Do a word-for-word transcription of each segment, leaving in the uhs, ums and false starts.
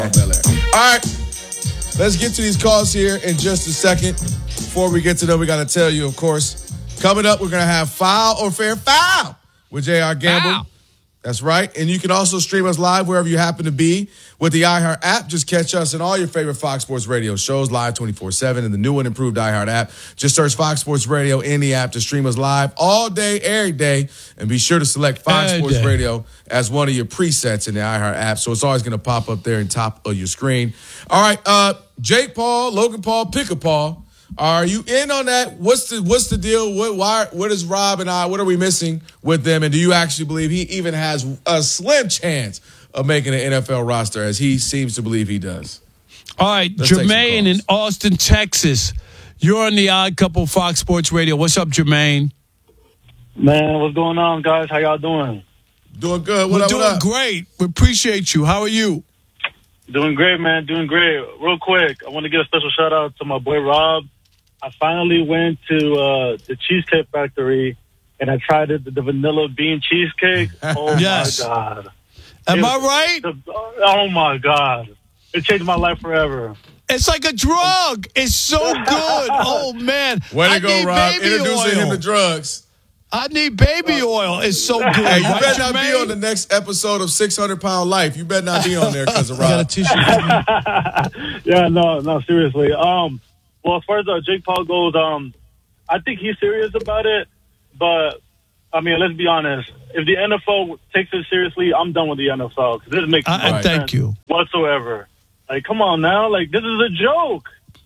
All right, let's get to these calls here in just a second. Before we get to them, we got to tell you, of course, coming up, we're going to have Foul or Fair Foul with J R Gamble. Wow. That's right. And you can also stream us live wherever you happen to be with the iHeart app. Just catch us in all your favorite Fox Sports Radio shows live twenty-four seven in the new and improved iHeart app. Just search Fox Sports Radio in the app to stream us live all day, every day. And be sure to select Fox Every Sports day. Radio as one of your presets in the iHeart app. So it's always going to pop up there in top of your screen. All right. Uh, Jake Paul, Logan Paul, Pick a Paul. Are you in on that? What's the what's the deal? What why? What is Rob and I? What are we missing with them? And do you actually believe he even has a slim chance of making an N F L roster, as he seems to believe he does? All right, Let's take some Jermaine in calls. Austin, Texas. You're on the Odd Couple Fox Sports Radio. What's up, Jermaine? Man, what's going on, guys? How y'all doing? Doing good. What We're up? doing What up? great. We appreciate you. How are you? Doing great, man. Doing great. Real quick, I want to give a special shout out to my boy Rob. I finally went to uh, the Cheesecake Factory and I tried it, the, the vanilla bean cheesecake. Oh Yes. my God. Am It I was- right? the- oh my God. It changed my life forever. It's like a drug. It's so good. Oh, man. Way to I go, need Rob. baby Introducing oil. him to drugs. I need baby oil. It's so good. Hey, you Right, better not be Jermaine? on the next episode of six hundred pound Life. You better not be on there because of I got a Rob. tissue. Yeah, no, no, seriously. Um, well, as far as uh, Jake Paul goes, um, I think he's serious about it. But, I mean, let's be honest. If the N F L takes it seriously, I'm done with the N F L. Because this makes no I, I Right. thank sense you. whatsoever. Like, come on now. Like, this is a joke.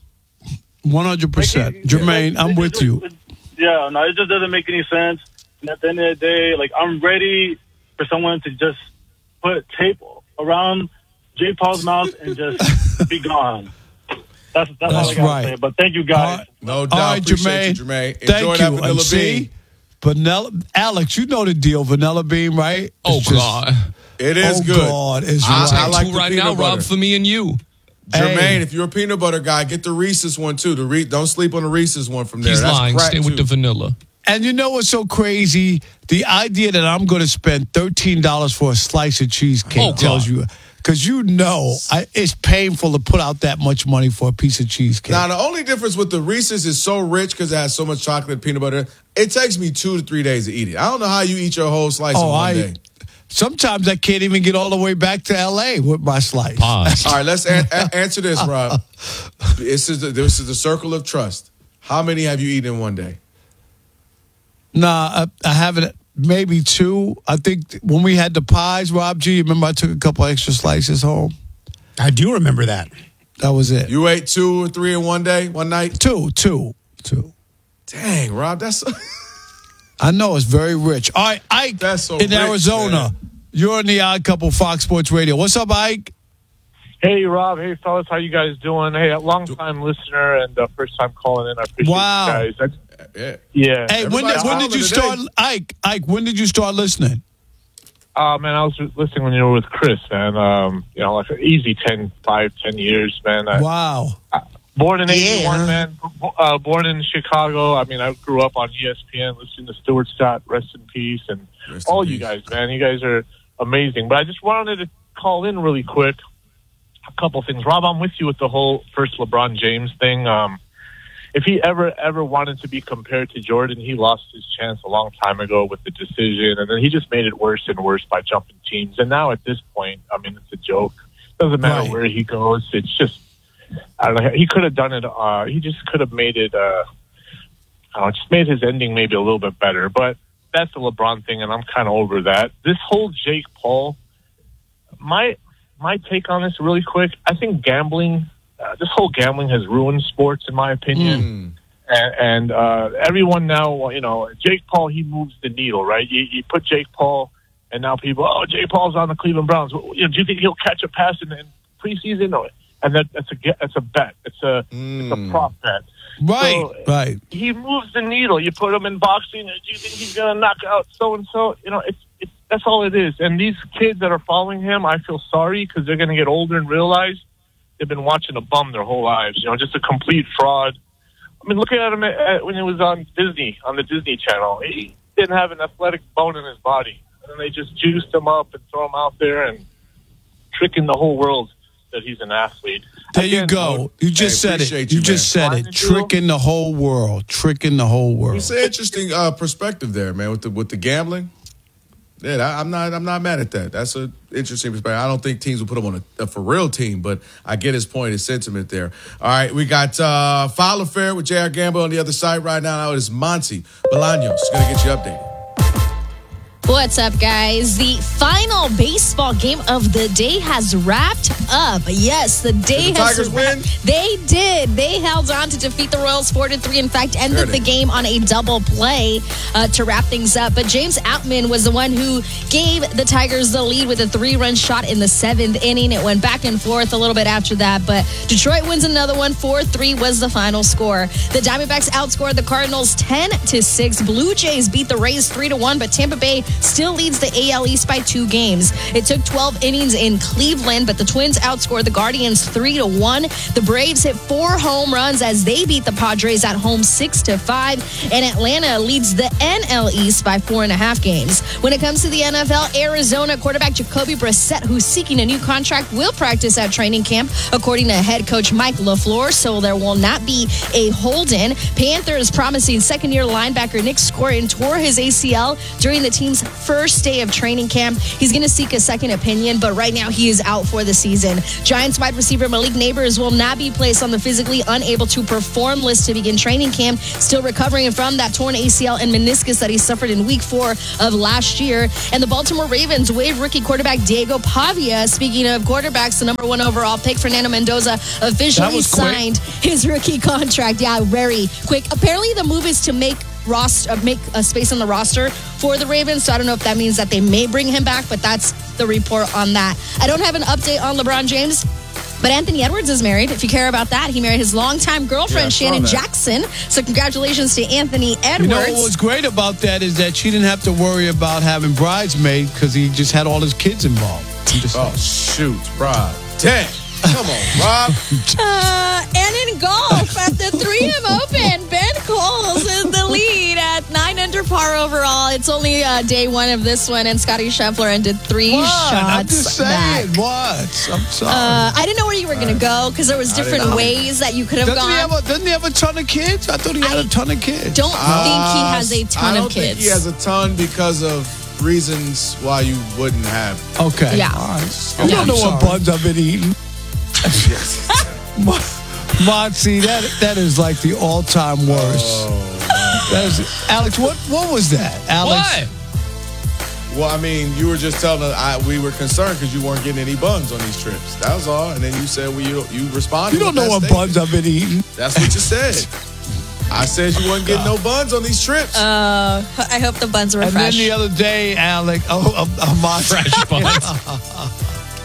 one hundred percent. Like, Jermaine, like, I'm it with just- you. it- Yeah, no, it just doesn't make any sense. And at the end of the day, like, I'm ready for someone to just put tape around Jake Paul's mouth and just be gone. That's that's, all I That's gotta right. say. But thank you, All guys. right. No doubt. All right, Appreciate Jermaine. you, Jermaine. Thank Enjoy you. that vanilla And see, bean. vanilla, Alex, you know the deal. Vanilla bean, right? Oh, It's just- God. It is oh, good. God. It's I- right. I like Two the right peanut now, butter. Rob, for me and you. Jermaine, Hey. if you're a peanut butter guy, get the Reese's one too. The Re- don't sleep on the Reese's one from there. He's That's lying. crack Stay with too. the vanilla. And you know what's so crazy? The idea that I'm going to spend thirteen dollars for a slice of cheesecake Oh, God. tells you. Because you know I, it's painful to put out that much money for a piece of cheesecake. Now, the only difference with the Reese's is so rich because it has so much chocolate and peanut butter. It takes me two to three days to eat it. I don't know how you eat your whole slice oh, in one I day. sometimes I can't even get all the way back to L A with my slice. Pause. All right, let's an- a- answer this, Rob. This is, the, this is the circle of trust. How many have you eaten in one day? Nah, I, I haven't. Maybe two. I think when we had the pies, Rob G, remember I took a couple extra slices home? I do remember that. That was it. You ate two or three in one day, one night? Two, two, two. Dang, Rob, that's I know it's very rich. All right, Ike That's so in rich, Arizona. man. You're on the Odd Couple Fox Sports Radio. What's up, Ike? Hey, Rob. Hey, fellas. How you guys doing? Hey, a long-time listener and uh, first-time calling in. I appreciate Wow. you guys. I, yeah. yeah. Hey, when did, Everybody's when did you calling start, today. Ike? Ike, when did you start listening? Uh, man, I was listening when you were with Chris, man. Um, you know, like an easy ten, five, ten years, man. I, Wow. Born in eighty-one, man. B- Uh, born in Chicago. I mean, I grew up on E S P N listening to Stuart Scott, rest in peace, and Rest in all you peace. guys, man. You guys are amazing. But I just wanted to call in really quick. A couple things. Rob, I'm with you with the whole first LeBron James thing. Um, if he ever, ever wanted to be compared to Jordan, he lost his chance a long time ago with the decision, and then he just made it worse and worse by jumping teams. And now at this point, I mean, it's a joke. Doesn't matter Right. where he goes. It's just, I don't know. He could have done it. Uh, he just could have made it. Uh, I don't know, just made his ending maybe a little bit better. But that's the LeBron thing, and I'm kind of over that. This whole Jake Paul, my my take on this really quick. I think gambling, uh, this whole gambling has ruined sports, in my opinion. Mm. And, and uh, everyone now, you know, Jake Paul, he moves the needle, right? You, you put Jake Paul, and now people, oh, Jake Paul's on the Cleveland Browns. Well, you know, do you think he'll catch a pass in, in preseason? No. And that, that's a ge- that's a bet. It's a it's a Mm. prop bet. Right, So, right. He moves the needle. You put him in boxing. Do you think he's going to knock out so and so? You know, it's it's that's all it is. And these kids that are following him, I feel sorry because they're going to get older and realize they've been watching a bum their whole lives. You know, just a complete fraud. I mean, looking at him at, at, when he was on Disney, on the Disney Channel, he didn't have an athletic bone in his body. And they just juiced him up and throw him out there and tricking the whole world that he's an athlete. There you Again, go. You just Hey, said it. appreciate You you, just man. said it. Tricking the whole world. Tricking the whole world. It's an interesting uh, perspective there, man, with the with the gambling. Yeah, I, I'm not I'm not mad at that. That's an interesting perspective. I don't think teams will put him on a, a for real team, but I get his point, his sentiment there. All right, we got uh, Foul Affair with J R. Gamble on the other side right now. Now it is Monty Bolaños. He's going to get you updated. What's up, guys? The final baseball game of the day has wrapped up. Yes, the day Did the has Tigers wrapped. win? They did. They held on to defeat the Royals four to three. In fact, ended Sure the did. game on a double play uh, to wrap things up. But James Outman was the one who gave the Tigers the lead with a three-run shot in the seventh inning. It went back and forth a little bit after that, but Detroit wins another one. four three was the final score. The Diamondbacks outscored the Cardinals ten to six. Blue Jays beat the Rays three to one, but Tampa Bay still leads the A L East by two games. It took twelve innings in Cleveland, but the Twins outscored the Guardians three to one. The Braves hit four home runs as they beat the Padres at home six to five, and Atlanta leads the N L East by four and a half games. When it comes to the N F L, Arizona quarterback Jacoby Brissett, who's seeking a new contract, will practice at training camp, according to head coach Mike LaFleur, so there will not be a hold-in. Panthers promising second-year linebacker Nick Scorin tore his A C L during the team's first day of training camp. He's going to seek a second opinion, but right now he is out for the season. Giants wide receiver Malik Neighbors will not be placed on the physically unable to perform list to begin training camp, still recovering from that torn A C L and meniscus that he suffered in week four of last year. And the Baltimore Ravens waived rookie quarterback Diego Pavia. Speaking of quarterbacks, the number one overall pick, Fernando Mendoza, officially was quick. signed his rookie contract. Yeah, very quick. Apparently the move is to make roster, uh, make a space on the roster for the Ravens. So I don't know if that means that they may bring him back, but that's the report on that. I don't have an update on LeBron James, but Anthony Edwards is married. If you care about that, he married his longtime girlfriend, Yeah, I saw Shannon that. Jackson. So congratulations to Anthony Edwards. You know what was great about that is that she didn't have to worry about having bridesmaid because he just had all his kids involved. He just- Oh, shoot, Rob. Dang. Come on, Rob. Uh, and in golf, at the three M Open, Ben Coles is the lead at nine under par overall. It's only uh, day one of this one, and Scotty Scheffler ended three What? shots I'm just saying. back. What? I'm sorry. Uh, I didn't know where you were going to go because there was I didn't different know. ways that you could have doesn't, gone. he have a, doesn't he have a ton of kids? I thought he had I a ton of kids. don't think he has a ton I don't of kids. think he has a ton because of reasons why you wouldn't have. Okay. Yeah. All right. Yeah, You don't I'm know what sorry. buns I've been eating. Yes. Monty, that that is like the all-time worst. That is, Alex, what what was that? Alex, What? Well, I mean, you were just telling us I, we were concerned because you weren't getting any buns on these trips. That was all. And then you said, well, you, you responded. you don't with know that what statement. buns I've been eating. That's what you said. I said you wasn't getting no buns on these trips. Uh, I hope the buns were And then fresh. the other day, Alex, oh, oh, oh, Monty. Fresh buns.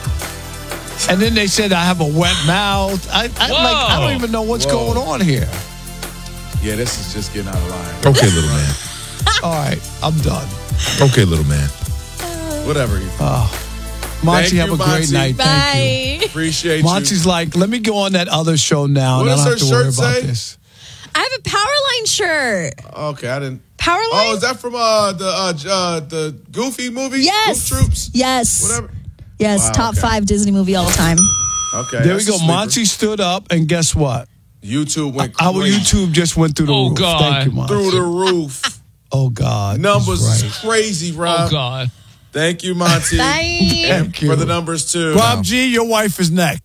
And then they said I have a wet mouth. I, I, like, I don't Whoa. even know what's Whoa. going on here. Yeah, this is just getting out of line. Okay, little man. All right, I'm done. Okay, little man. Whatever. You Monty, Thank have you, a great Monty. night. Thank Bye. appreciate you. Monty's like, let me go on that other show now, What and I don't does have to her worry shirt about say? this. I have a Powerline shirt. you. Okay, I didn't. Powerline? Oh, is that from uh, the uh, j- uh, the Goofy movie? Yes. Goof Troops? Yes. Whatever. Yes, Wow, top okay. five Disney movie all time. Okay. There we that's a go. sleeper. Monty stood up, and guess what? YouTube went Our crazy. YouTube just went through the Oh, roof. God. Thank you, Monty. through the roof. Oh, God. Numbers He's is crazy, Rob. Oh, God. Thank you, Monty. Bye. And Thank you. for the numbers too. Rob G, your wife is next.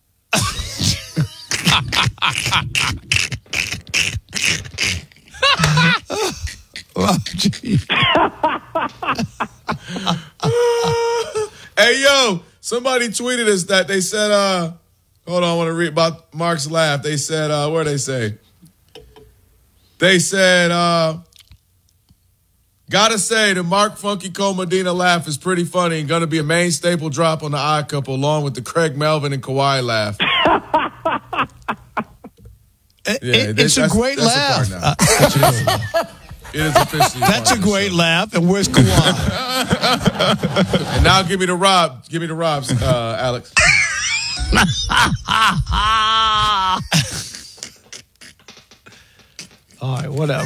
Rob G. Hey yo, somebody tweeted us that they said, uh, hold on, I want to read about Mark's laugh. They said, uh, what did they say? They said, uh, gotta say the Mark Funky Cole Medina laugh is pretty funny and gonna be a main staple drop on the Odd Couple along with the Craig Melvin and Kawhi laugh. It- Yeah, it- they- it's a that's- great that's a laugh. part now. Uh, It is officially. that's a part of the great show. laugh. And where's Kawhi? And now give me the Rob. Give me the Robs, uh, Alex. All right, whatever.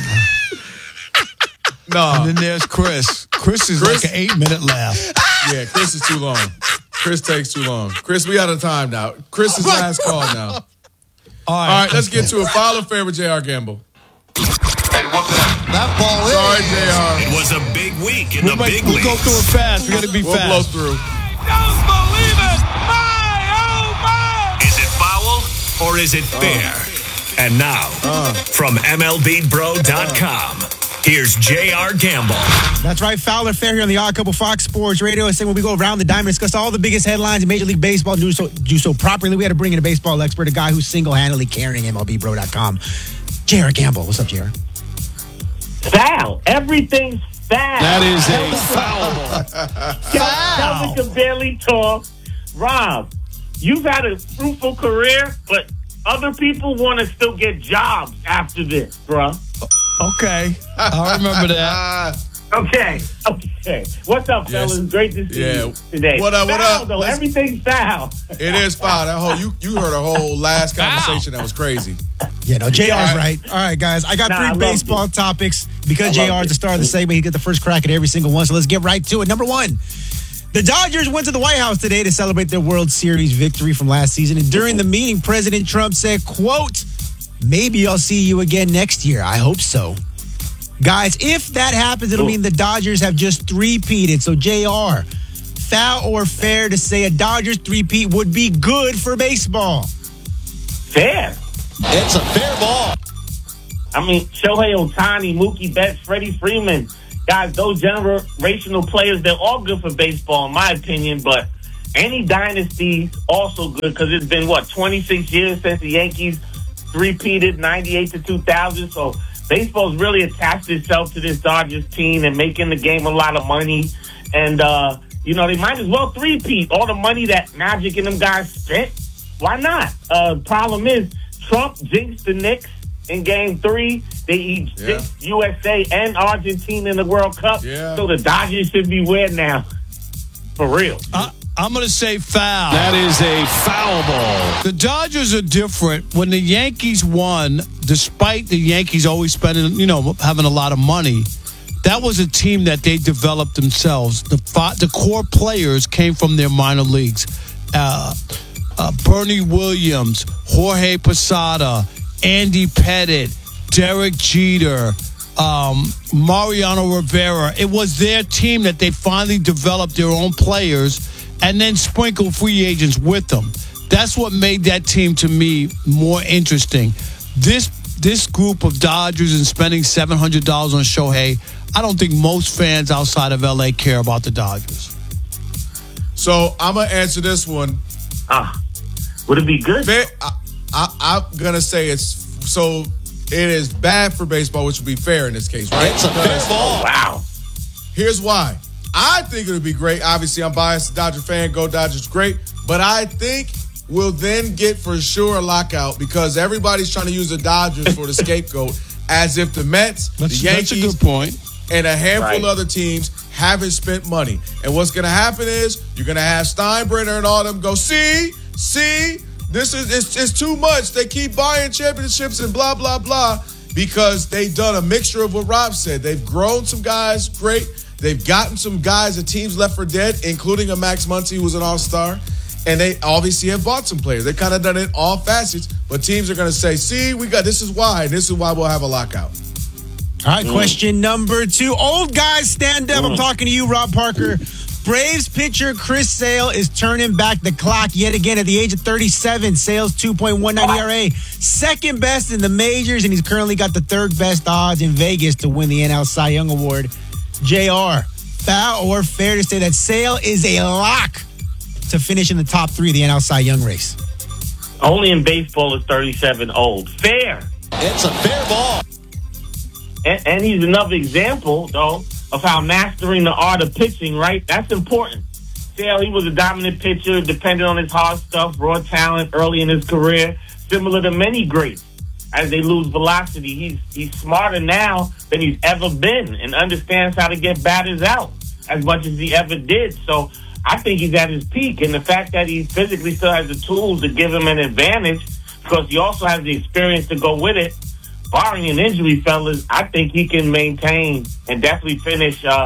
No. And then there's Chris. Chris is Chris- like an eight minute laugh. Yeah, Chris is too long. Chris takes too long. Chris, we out of time now. Chris is last call now. All right, All right, let's get to a foul or fair with J R. Gamble. That ball Sorry, is. J R. It was a big week in We the might, big we'll leagues. go through it fast. We got to be We'll blow fast. through. Don't believe it! My, oh my! Is it foul or is it fair? And now, from M L B Bro dot com, here's J R. Gamble. That's right, foul or fair here on the Odd Couple Fox Sports Radio. I say when we go around the diamond, discuss all the biggest headlines in Major League Baseball, do so, do so properly. We had to bring in a baseball expert, a guy who's single-handedly carrying M L B Bro dot com. J R. Gamble. What's up, J R? Foul. Everything's foul. That is a foul. Kelvin can barely talk. Rob, you've had a fruitful career, but other people want to still get jobs after this, bro. Okay. I remember that. Okay. Okay. What's up, Yes. fellas? Great to see Yeah. you today. What up, what Foul, up? Though. Let's- Everything's foul. It is foul. That whole you you heard a whole last conversation that was crazy. Yeah, no, J R's Yeah. right. All right, guys. I got Nah, I three loved baseball it. topics. Because I J R loved is the it. star of the segment, he get the first crack at every single one. So let's get right to it. Number one. The Dodgers went to the White House today to celebrate their World Series victory from last season. And during the meeting, President Trump said, quote, maybe I'll see you again next year. I hope so. Guys, if that happens, it'll mean the Dodgers have just three-peated. So, J R, foul or fair to say a Dodgers three-peat would be good for baseball? Fair. It's a fair ball. I mean, Shohei Ohtani, Mookie Betts, Freddie Freeman. Guys, those generational players, they're all good for baseball, in my opinion. But any dynasty also good because it's been, what, twenty-six years since the Yankees three-peated, ninety-eight to two thousand. So baseball's really attached itself to this Dodgers team and making the game a lot of money. And, uh, you know, they might as well three-peat. All the money that Magic and them guys spent, why not? Uh, problem is, Trump jinxed the Knicks in game three. They Yeah. jinxed U S A and Argentina in the World Cup. Yeah. So the Dodgers should be weird now. For real. I, I'm going to say foul. That is a foul ball. The Dodgers are different. When the Yankees won, despite the Yankees always spending, you know, having a lot of money, that was a team that they developed themselves. The fi- the core players came from their minor leagues. Uh, uh, Bernie Williams, Jorge Posada, Andy Pettit, Derek Jeter, um, Mariano Rivera. It was their team that they finally developed their own players and then sprinkle free agents with them. That's what made that team, to me, more interesting. This this group of Dodgers and spending seven hundred dollars on Shohei, I don't think most fans outside of L A care about the Dodgers. So I'm gonna answer this one. Ah, would it be good? Fair, I, I, I'm gonna say it's so. It is bad for baseball, which would be fair in this case, right? It's a fair ball. Wow. Here's why. I think it would be great. Obviously, I'm biased, Dodger fan. Go Dodgers, great. But I think we'll then get for sure a lockout because everybody's trying to use the Dodgers for the scapegoat, as if the Mets, That's, the that's a Yankees, good point. and a handful Right. of other teams haven't spent money. And what's going to happen is you're going to have Steinbrenner and all them go, see, see, this is it's, it's too much. They keep buying championships and blah, blah, blah, because they've done a mixture of what Rob said. They've grown some guys, great. They've gotten some guys that teams left for dead, including a Max Muncy, who was an all-star. And they obviously have bought some players. They kind of done it all facets. But teams are going to say, see, we got this is why. And this is why we'll have a lockout. All right, question number two. Old guys, stand up. I'm talking to you, Rob Parker. Braves pitcher Chris Sale is turning back the clock yet again at the age of thirty-seven. Sale's two point one nine E R A, second best in the majors, and he's currently got the third best odds in Vegas to win the N L Cy Young Award. J R, foul or fair to say that Sale is a lock to finish in the top three of the N L Cy Young race? Only in baseball is thirty-seven old. Fair. It's a fair ball. And, and he's another example, though, of how mastering the art of pitching, right? That's important. Sale, he was a dominant pitcher, dependent on his hard stuff, raw talent early in his career, similar to many greats. As they lose velocity, he's he's smarter now than he's ever been and understands how to get batters out as much as he ever did. So I think he's at his peak. And the fact that he physically still has the tools to give him an advantage, because he also has the experience to go with it, barring an injury, fellas, I think he can maintain and definitely finish uh,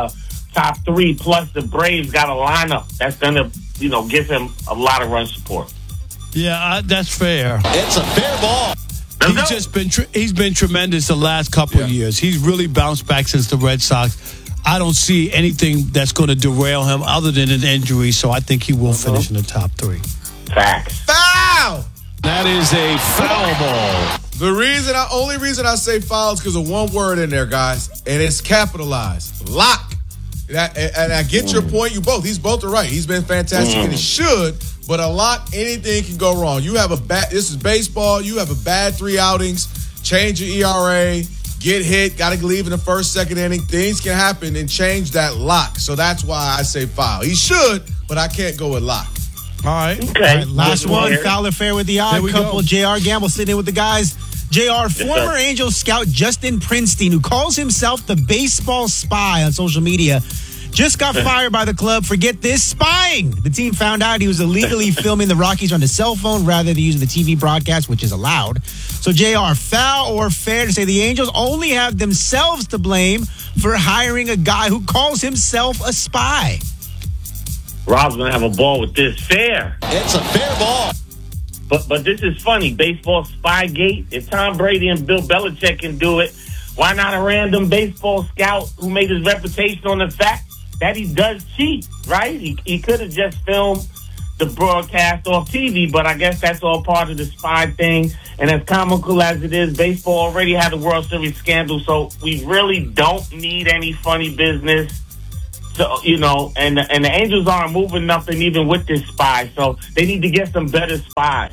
top three. Plus, the Braves got a lineup that's going to, you know, give him a lot of run support. Yeah, uh, that's fair. It's a fair ball. He's just been tr- he's been tremendous the last couple Yeah. of years. He's really bounced back since the Red Sox. I don't see anything that's going to derail him other than an injury, so I think he will finish in the top three. Facts. Foul! That is a foul ball. The reason, I only reason I say foul is because of one word in there, guys, and it's capitalized. Lock. And I, and I get your point. You both. He's both are right. He's been fantastic, and he should. But a lock, anything can go wrong. You have a bad. This is baseball. You have a bad three outings. Change your E R A. Get hit. Got to leave in the first, second inning. Things can happen and change that lock. So that's why I say foul. He should, but I can't go with lock. All right. Okay. All right, last Good one, here. foul affair with the odd There we couple. go. J R. Gamble sitting in with the guys. J R, former sir. Angels scout Justin Prinstein, who calls himself the baseball spy on social media, just got fired by the club for, get this, spying. The team found out he was illegally filming the Rockies on his cell phone rather than using the T V broadcast, which is allowed. So, J R, foul or fair to say the Angels only have themselves to blame for hiring a guy who calls himself a spy? Rob's going to have a ball with this. Fair. It's a fair ball. But but this is funny. Baseball Spygate. If Tom Brady and Bill Belichick can do it, why not a random baseball scout who made his reputation on the fact that he does cheat, right? He, he could have just filmed the broadcast off T V, but I guess that's all part of the spy thing. And as comical as it is, baseball already had a World Series scandal, so we really don't need any funny business. So, you know, and, and the Angels aren't moving nothing even with this spy, so they need to get some better spies.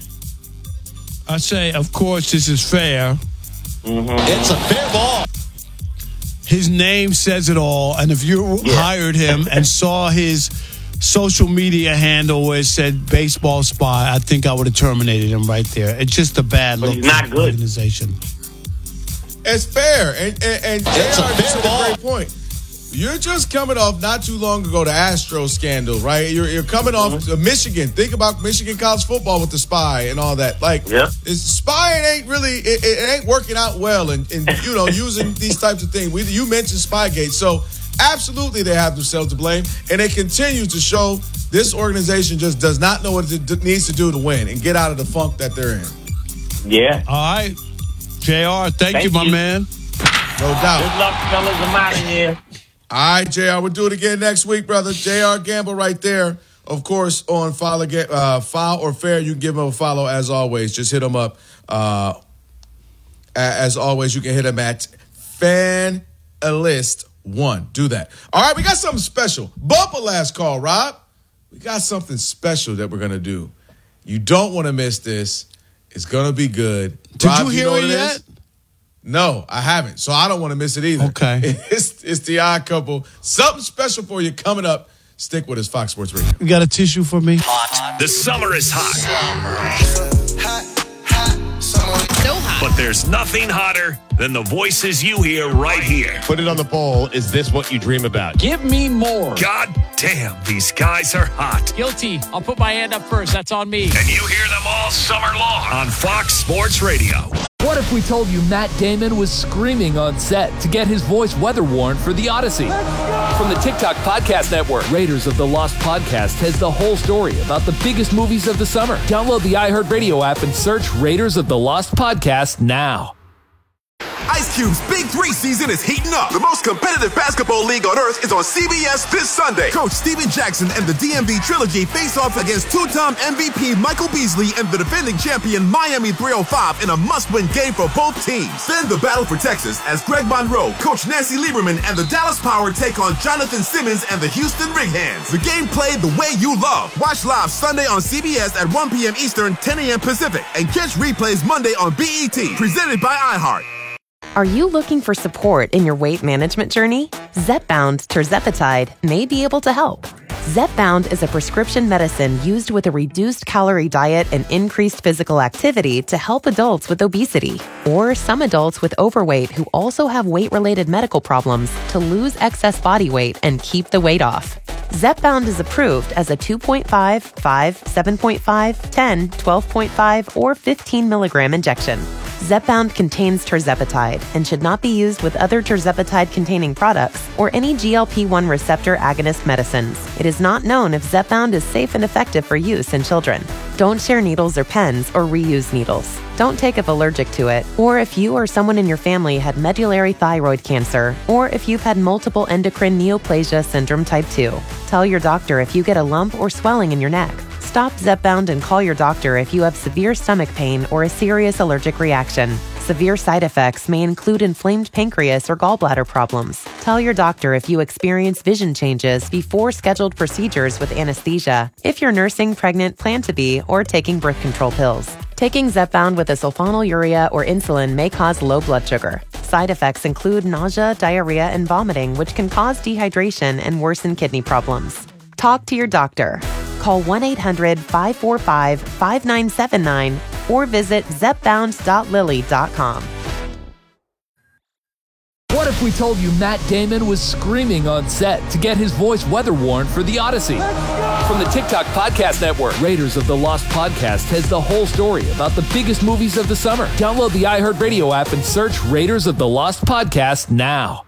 I say, of course, this is fair. Mm-hmm. It's a fair ball. His name says it all, and if you Yeah. hired him and saw his social media handle where it said baseball spy, I think I would have terminated him right there. It's just a bad But look he's for not the good. organization. It's fair, and and, and J R It's a just fair said ball. a great point. You're just coming off not too long ago the Astros scandal, right? You're, you're coming off Mm-hmm. uh, Michigan. Think about Michigan college football with the spy and all that. Like, Yeah. it's, spying ain't really it, it ain't working out well, and, and you know using these types of things. We, you mentioned Spygate, so absolutely they have themselves to blame, and they continue to show this organization just does not know what it d- needs to do to win and get out of the funk that they're in. Yeah. All right. J R, thank, Thank you, my you. man. No doubt. Good luck, fellas. I'm out of here. All right, J R, we'll do it again next week, brother. J R Gamble right there. Of course, on Foul, uh, Foul or Fair, you can give him a follow as always. Just hit him up. Uh, as always, you can hit him at Fanalist one. Do that. All right, we got something special. Bumper last call, Rob. We got something special that we're going to do. You don't want to miss this. It's going to be good. Did Rob, you hear know what it it yet? is? No, I haven't. So I don't want to miss it either. Okay. It's, it's the Odd Couple. Something special for you coming up. Stick with us, Fox Sports Radio. You got a tissue for me? The summer is hot, So hot. but there's nothing hotter than the voices you hear right here. Put it on the poll. Is this what you dream about? Give me more. God damn, these guys are hot. Guilty. I'll put my hand up first. That's on me. And you hear them all summer long on Fox Sports Radio. What if we told you Matt Damon was screaming on set to get his voice weather worn for the Odyssey? From the TikTok Podcast Network, Raiders of the Lost Podcast has the whole story about the biggest movies of the summer. Download the iHeartRadio app and search Raiders of the Lost Podcast now. Ice Cube's Big Three season is heating up. The most competitive basketball league on earth is on C B S this Sunday. Coach Steven Jackson and the D M V Trilogy face off against two-time M V P Michael Beasley and the defending champion Miami three oh five in a must-win game for both teams. Then the battle for Texas as Greg Monroe, Coach Nancy Lieberman, and the Dallas Power take on Jonathan Simmons and the Houston Rig Hands. The game played the way you love. Watch live Sunday on C B S at one p.m. Eastern, ten a.m. Pacific, and catch replays Monday on B E T. Presented by iHeart. Are you looking for support in your weight management journey? Zepbound tirzepatide may be able to help. Zepbound is a prescription medicine used with a reduced calorie diet and increased physical activity to help adults with obesity or some adults with overweight who also have weight-related medical problems to lose excess body weight and keep the weight off. Zepbound is approved as a two point five, five, seven point five, ten, twelve point five, or fifteen milligram injection. Zepbound contains tirzepatide and should not be used with other tirzepatide-containing products or any G L P one receptor agonist medicines. It is not known if Zepbound is safe and effective for use in children. Don't share needles or pens or reuse needles. Don't take if allergic to it, or if you or someone in your family had medullary thyroid cancer, or if you've had multiple endocrine neoplasia syndrome type two. Tell your doctor if you get a lump or swelling in your neck. Stop Zepbound and call your doctor if you have severe stomach pain or a serious allergic reaction. Severe side effects may include inflamed pancreas or gallbladder problems. Tell your doctor if you experience vision changes before scheduled procedures with anesthesia, if you're nursing, pregnant, plan to be, or taking birth control pills. Taking Zepbound with a sulfonylurea or insulin may cause low blood sugar. Side effects include nausea, diarrhea, and vomiting, which can cause dehydration and worsen kidney problems. Talk to your doctor. Call one eight hundred five four five five nine seven nine or visit zepbound dot lilly dot com. What if we told you Matt Damon was screaming on set to get his voice weather-worn for The Odyssey? From the TikTok Podcast Network, Raiders of the Lost Podcast has the whole story about the biggest movies of the summer. Download the iHeartRadio app and search Raiders of the Lost Podcast now.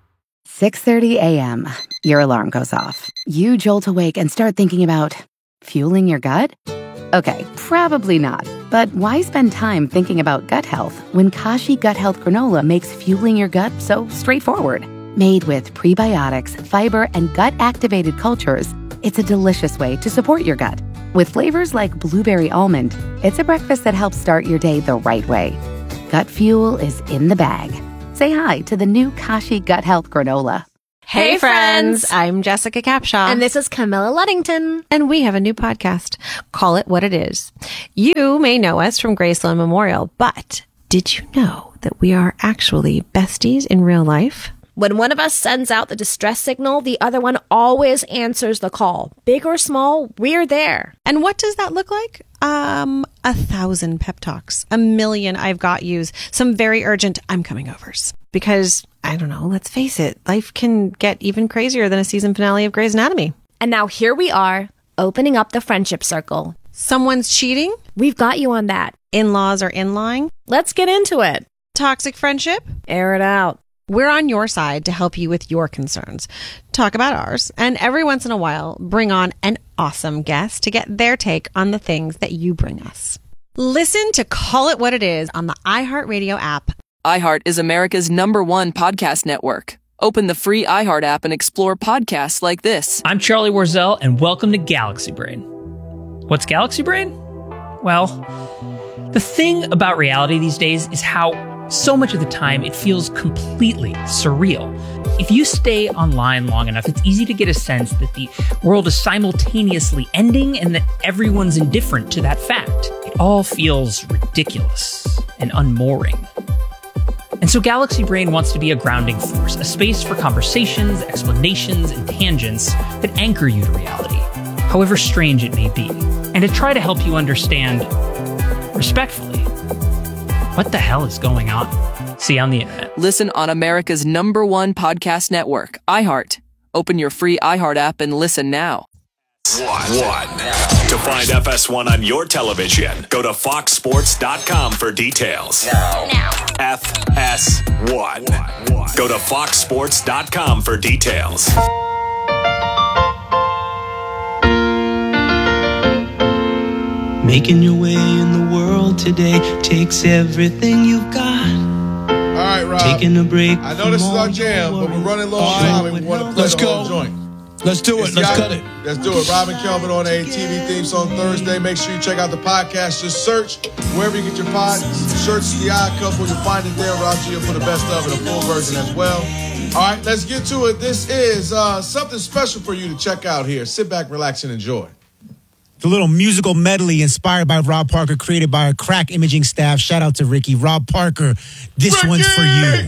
six thirty a.m. Your alarm goes off. You jolt awake and start thinking about fueling your gut? Okay, probably not. But why spend time thinking about gut health when Kashi Gut Health Granola makes fueling your gut so straightforward? Made with prebiotics, fiber, and gut-activated cultures, it's a delicious way to support your gut. With flavors like blueberry almond, it's a breakfast that helps start your day the right way. Gut fuel is in the bag. Say hi to the new Kashi Gut Health Granola. Hey, friends. I'm Jessica Capshaw. And this is Camilla Luddington. And we have a new podcast. Call It What It Is. You may know us from Graceland Memorial, but did you know that we are actually besties in real life? When one of us sends out the distress signal, the other one always answers the call. Big or small, we're there. And what does that look like? Um, a thousand pep talks, a million I've got yous, some very urgent I'm coming overs. Because, I don't know, let's face it, life can get even crazier than a season finale of Grey's Anatomy. And now here we are, opening up the friendship circle. Someone's cheating? We've got you on that. In-laws are in-lying? Let's get into it. Toxic friendship? Air it out. We're on your side to help you with your concerns. Talk about ours, and every once in a while, bring on an awesome guest to get their take on the things that you bring us. Listen to Call It What It Is on the iHeartRadio app. iHeart is America's number one podcast network. Open the free iHeart app and explore podcasts like this. I'm Charlie Warzel, and welcome to Galaxy Brain. What's Galaxy Brain? Well, the thing about reality these days is how so much of the time it feels completely surreal. If you stay online long enough, it's easy to get a sense that the world is simultaneously ending and that everyone's indifferent to that fact. It all feels ridiculous and unmooring. And so Galaxy Brain wants to be a grounding force, a space for conversations, explanations, and tangents that anchor you to reality, however strange it may be, and to try to help you understand, respectfully, what the hell is going on? See you on the internet. Listen on America's number one podcast network, iHeart. Open your free iHeart app and listen now. One. To find F S one on your television, go to fox sports dot com for details. Now. F S one. Go to fox sports dot com for details. Making your way in the world today takes everything you've got. All right, Rob. Taking a break. I know this is our jam, but we're running low on time and we want to play Let's the go. whole joint. Let's do it. It's Let's got, cut it. Let's do it. Robin Kelvin on a T V theme song Thursday. Make sure you check out the podcast. Just search wherever you get your pod. Search The Odd Couple. You'll find it there. Rob Gia for the best of it, a full version as well. All right, let's get to it. This is uh, something special for you to check out here. Sit back, relax, and enjoy. The little musical medley inspired by Rob Parker, created by our crack imaging staff. Shout out to Ricky. Rob Parker, this Ricky! one's for you.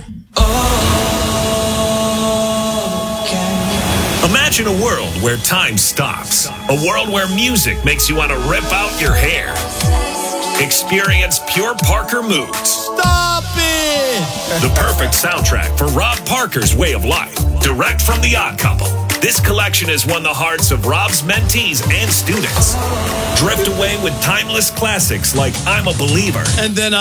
Imagine a world where time stops. A world where music makes you want to rip out your hair. Experience pure Parker moods. Stop it! The perfect soundtrack for Rob Parker's way of life. Direct from The Odd Couple. This collection has won the hearts of Rob's mentees and students. Drift away with timeless classics like I'm a Believer. And then